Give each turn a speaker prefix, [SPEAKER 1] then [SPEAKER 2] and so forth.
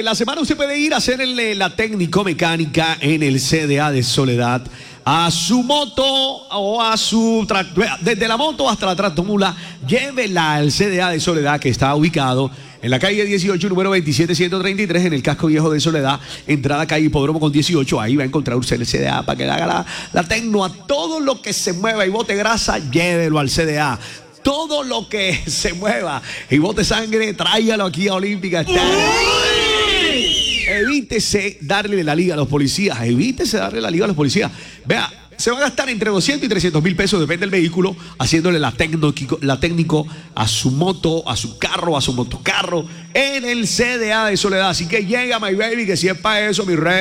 [SPEAKER 1] la semana usted puede ir a hacerle la técnico mecánica en el CDA de Soledad a su moto o a su tractor, desde la moto hasta la tractomula, llévela al CDA de Soledad, que está ubicado en la calle 18, número 27133, en el casco viejo de Soledad, entrada calle Hipódromo con 18. Ahí va a encontrar usted el CDA para que le haga la tecno a todo lo que se mueva y bote grasa, llévelo al CDA. Todo lo que se mueva y bote sangre, tráigalo aquí a Olímpica. Evítese darle la liga a los policías. Evítese darle la liga a los policías. Vea, se va a gastar entre 200 y 300 mil pesos, depende del vehículo, haciéndole la técnico a su moto, a su carro, a su motocarro, en el CDA de Soledad. Así que llega, my baby, que si es para eso, mi rey.